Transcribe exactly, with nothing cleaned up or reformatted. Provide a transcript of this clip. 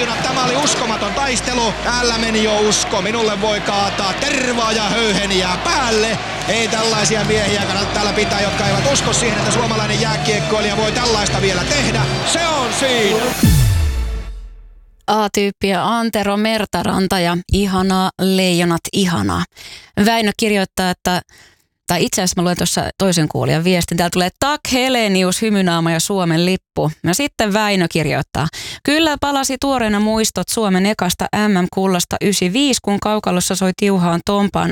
Leijonat, tämä oli uskomaton taistelu. Täällä meni jo usko. Minulle voi kaataa tervaa ja höyheniä päälle. Ei tällaisia miehiä kannata täällä pitää, jotka eivät usko siihen, että suomalainen jääkiekkoilija voi tällaista vielä tehdä. Se on siinä! A-tyyppiä Antero Mertaranta ja ihanaa Leijonat, ihanaa. Väinö kirjoittaa, että tai itse asiassa mä luen tuossa toisen kuulijan viestin. Täällä tulee Tak Helenius, hymynaama ja Suomen lippu. Ja sitten Väinö kirjoittaa. Kyllä palasi tuoreena muistot Suomen ekasta M M-kullasta yhdeksänkymmentäviisi, kun kaukalossa soi tiuhaan Tompaan